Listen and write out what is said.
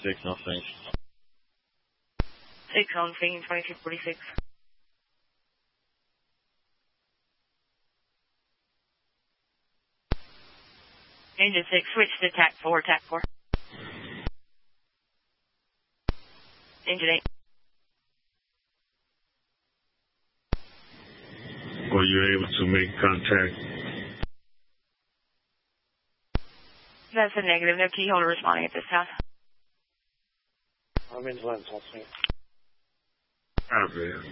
6 on Phoenix. 6 on Phoenix, 2246. Engine 6, switch to TAC 4, TAC 4. Engine 8. Were you able to make contact? That's a negative. No key holder responding at this time. I'm in Lens, I'll see. Copy.